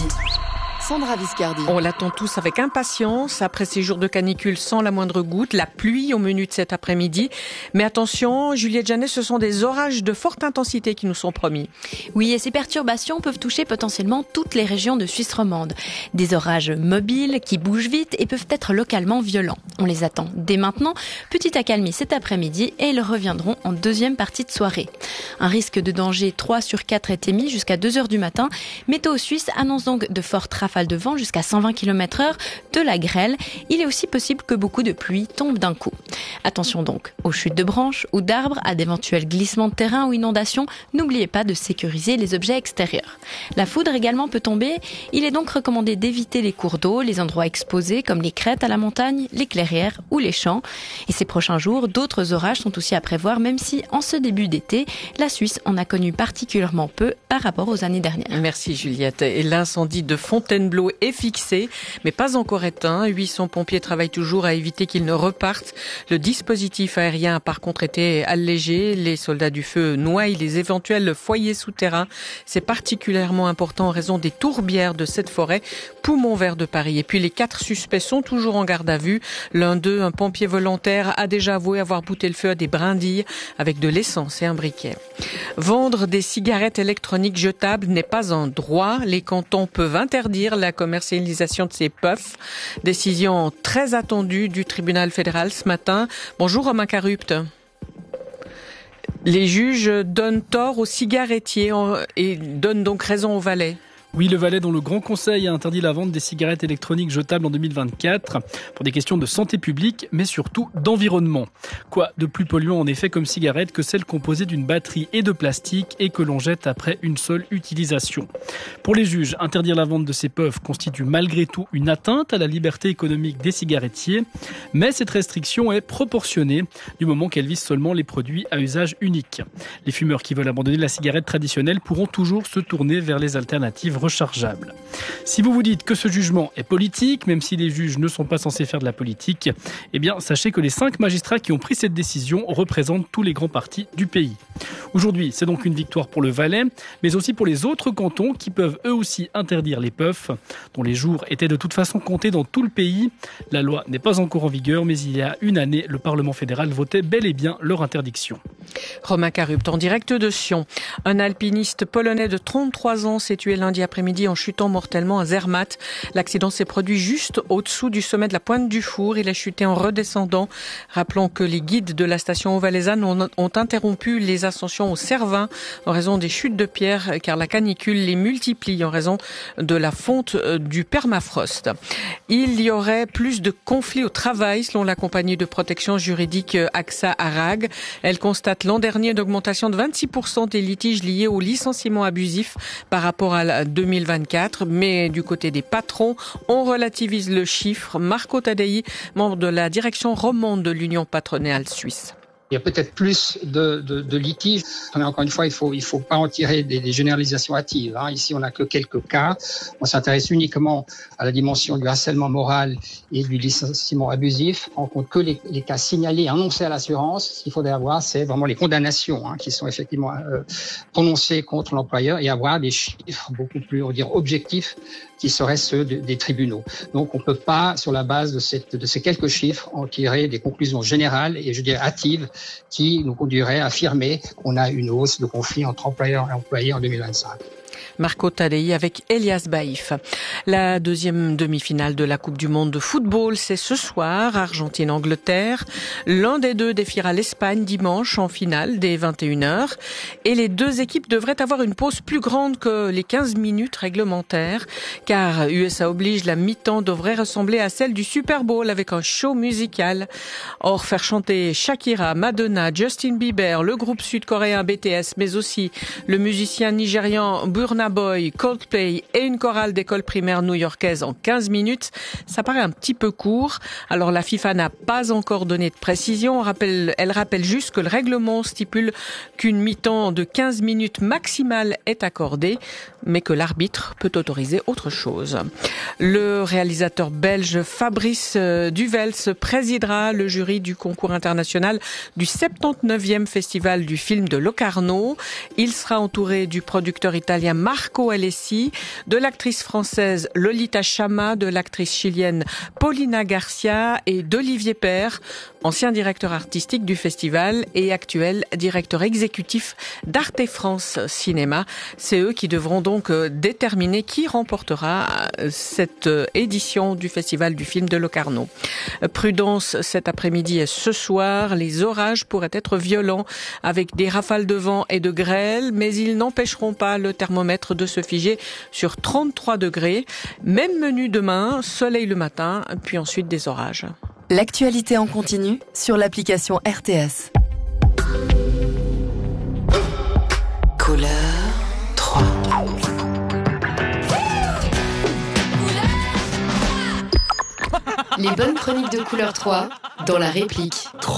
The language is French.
Sandra Viscardi. On l'attend tous avec impatience après ces jours de canicule sans la moindre goutte, la pluie au menu de cet après-midi. Mais attention, Juliette Jeannet, ce sont des orages de forte intensité qui nous sont promis. Oui, et ces perturbations peuvent toucher potentiellement toutes les régions de Suisse romande. Des orages mobiles qui bougent vite et peuvent être localement violents. On les attend dès maintenant, petite accalmie cet après-midi et ils reviendront en deuxième partie de soirée. Un risque de danger 3 sur 4 est émis jusqu'à 2h du matin. Météo Suisse annonce donc de fortes rafales de vent jusqu'à 120 km/h, de la grêle. Il est aussi possible que beaucoup de pluie tombe d'un coup. Attention donc aux chutes de branches ou d'arbres, à d'éventuels glissements de terrain ou inondations. N'oubliez pas de sécuriser les objets extérieurs. La foudre également peut tomber. Il est donc recommandé d'éviter les cours d'eau, les endroits exposés comme les crêtes à la montagne, les clairières ou les champs. Et ces prochains jours, d'autres orages sont aussi à prévoir, même si en ce début d'été, la Suisse en a connu particulièrement peu par rapport aux années dernières. Merci Juliette. Et l'incendie de Fontainebleau est fixé, mais pas encore éteint. 800 pompiers travaillent toujours à éviter qu'il ne reparte. Le dispositif aérien a par contre été allégé. Les soldats du feu noient les éventuels foyers souterrains. C'est particulièrement important en raison des tourbières de cette forêt, poumon vert de Paris. Et puis les 4 suspects sont toujours en garde à vue. L'un d'eux, un pompier volontaire, a déjà avoué avoir bouté le feu à des brindilles avec de l'essence et un briquet. Vendre des cigarettes électroniques jetables n'est pas un droit. Les cantons peuvent interdire la commercialisation de ces puffs. Décision très attendue du tribunal fédéral ce matin. Bonjour Romain Carupt. Les juges donnent tort aux cigarettiers et donnent donc raison aux valets. Oui, le Valais dont le Grand Conseil a interdit la vente des cigarettes électroniques jetables en 2024 pour des questions de santé publique, mais surtout d'environnement. Quoi de plus polluant en effet comme cigarette que celle composée d'une batterie et de plastique et que l'on jette après une seule utilisation. Pour les juges, interdire la vente de ces puffs constitue malgré tout une atteinte à la liberté économique des cigarettiers, mais cette restriction est proportionnée du moment qu'elle vise seulement les produits à usage unique. Les fumeurs qui veulent abandonner la cigarette traditionnelle pourront toujours se tourner vers les alternatives rechargeables. Si vous vous dites que ce jugement est politique, même si les juges ne sont pas censés faire de la politique, eh bien, sachez que les 5 magistrats qui ont pris cette décision représentent tous les grands partis du pays. Aujourd'hui, c'est donc une victoire pour le Valais, mais aussi pour les autres cantons qui peuvent eux aussi interdire les puffs, dont les jours étaient de toute façon comptés dans tout le pays. La loi n'est pas encore en vigueur, mais il y a une année, le Parlement fédéral votait bel et bien leur interdiction. Romain Carupt, en direct de Sion. Un alpiniste polonais de 33 ans s'est tué lundi après-midi en chutant mortellement à Zermatt. L'accident s'est produit juste au-dessous du sommet de la Pointe du Four. Il a chuté en redescendant. Rappelons que les guides de la station Haut-Valaisanne ont interrompu les ascensions au Cervin en raison des chutes de pierres, car la canicule les multiplie en raison de la fonte du permafrost. Il y aurait plus de conflits au travail selon la compagnie de protection juridique AXA Arag. Elle constate l'an dernier une augmentation de 26% des litiges liés au licenciement abusif par rapport à 2024. Mais du côté des patrons, on relativise le chiffre. Marco Tadei, membre de la direction romande de l'Union patronale suisse. Il y a peut-être plus de litiges. Mais encore une fois, il faut pas en tirer des généralisations hâtives. Ici, on n'a que quelques cas. On s'intéresse uniquement à la dimension du harcèlement moral et du licenciement abusif. On compte que les cas signalés, annoncés à l'assurance. Ce qu'il faudrait avoir, c'est vraiment les condamnations qui sont effectivement prononcées contre l'employeur et avoir des chiffres beaucoup plus, on va dire, objectifs qui seraient ceux des tribunaux. Donc, on peut pas, sur la base de ces quelques chiffres, en tirer des conclusions générales et, je dirais, hâtives qui nous conduiraient à affirmer qu'on a une hausse de conflits entre employeurs et employés en 2025. Marco Tadei avec Elias Baïf. La deuxième demi-finale de la Coupe du Monde de football, c'est ce soir, Argentine-Angleterre. L'un des deux défiera l'Espagne dimanche en finale dès 21h. Et les deux équipes devraient avoir une pause plus grande que les 15 minutes réglementaires, car USA oblige, la mi-temps devrait ressembler à celle du Super Bowl avec un show musical. Or, faire chanter Shakira, Madonna, Justin Bieber, le groupe sud-coréen BTS, mais aussi le musicien nigérian Burna Boy, Coldplay et une chorale d'école primaire new-yorkaise en 15 minutes, ça paraît un petit peu court. Alors la FIFA n'a pas encore donné de précision. Elle rappelle juste que le règlement stipule qu'une mi-temps de 15 minutes maximale est accordée. mais que l'arbitre peut autoriser autre chose. Le réalisateur belge Fabrice Duvels présidera le jury du concours international du 79e Festival du film de Locarno. Il sera entouré du producteur italien Marco Alessi, de l'actrice française Lolita Chama, de l'actrice chilienne Paulina Garcia et d'Olivier Père, ancien directeur artistique du festival et actuel directeur exécutif d'Arte France Cinéma. C'est eux qui devront donc déterminer qui remportera cette édition du Festival du film de Locarno. Prudence cet après-midi et ce soir, les orages pourraient être violents avec des rafales de vent et de grêle, mais ils n'empêcheront pas le thermomètre de se figer sur 33 degrés. Même menu demain, soleil le matin, puis ensuite des orages. L'actualité en continu sur l'application RTS. Couleur 3. Les bonnes chroniques de Couleur 3 dans la réplique.